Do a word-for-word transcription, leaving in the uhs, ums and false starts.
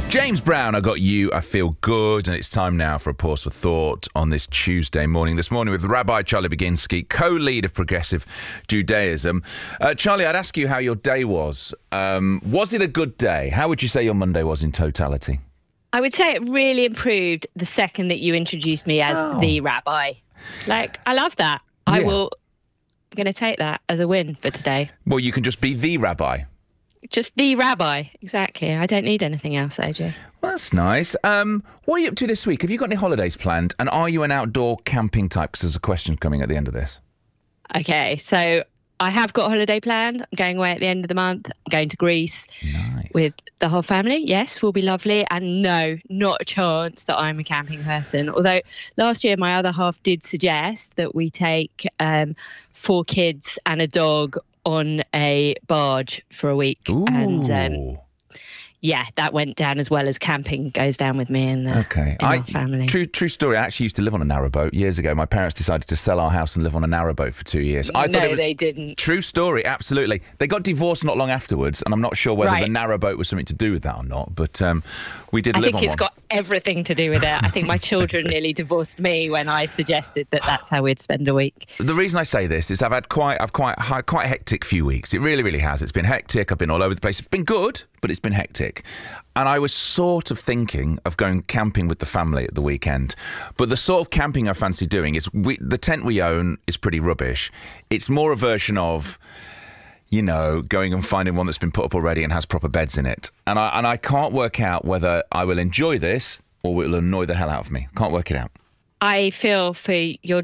James Brown, I Got You, I Feel Good, and it's time now for a pause for thought on this Tuesday morning. This morning with Rabbi Charlie Baginski, co-lead of Progressive Judaism. Uh, Charlie, I'd ask you how your day was. Um, was it a good day? How would you say your Monday was in totality? I would say it really improved the second that you introduced me as Oh. the rabbi. Like, I love that. I Yeah. will, I'm going to take that as a win for today. Well, you can just be the rabbi. Just the rabbi. Exactly. I don't need anything else, A J. Well, that's nice. Um, what are you up to this week? Have you got any holidays planned? And are you an outdoor camping type? Because there's a question coming at the end of this. Okay, so I have got a holiday planned. I'm going away at the end of the month. I'm going to Greece Nice. with the whole family. Yes, will be lovely. And no, not a chance that I'm a camping person. Although last year my other half did suggest that we take um, four kids and a dog on a barge for a week. Ooh. And um, yeah, that went down as well as camping goes down with me and the, Okay. in our family. True true story. I actually used to live on a narrowboat years ago. My parents decided to sell our house and live on a narrowboat for two years. I no, thought it was they didn't. true story, absolutely. They got divorced not long afterwards, and I'm not sure whether Right. the narrowboat was something to do with that or not, but um, we did I live think on it's one. got everything to do with it. I think my children nearly divorced me when I suggested that that's how we'd spend a week. The reason I say this is I've had quite I've quite had quite a hectic few weeks. It really, really has. It's been hectic. I've been all over the place. It's been good, but it's been hectic. And I was sort of thinking of going camping with the family at the weekend. But the sort of camping I fancy doing is we, the tent we own is pretty rubbish. It's more a version of, you know, going and finding one that's been put up already and has proper beds in it. And I and I can't work out whether I will enjoy this or it will annoy the hell out of me. Can't work it out. I feel for your